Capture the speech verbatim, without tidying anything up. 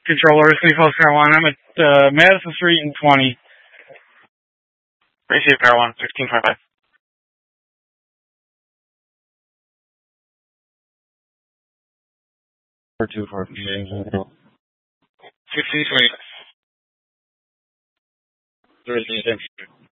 Controller, City Falls, Carolina. I'm at uh, Madison Street and twenty. Receive Power one, sixteen twenty-five. Or two for sixteen twenty-five. There is